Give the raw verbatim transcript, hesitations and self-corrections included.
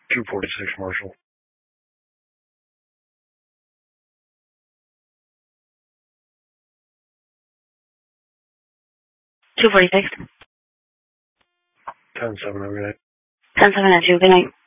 two forty-six, Marshall. two forty-six. ten seven, okay. ten seven at two, good night.